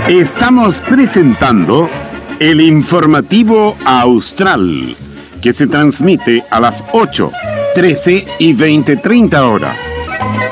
Estamos presentando el informativo Austral, que se transmite a las 8, 13 y 20:30 horas.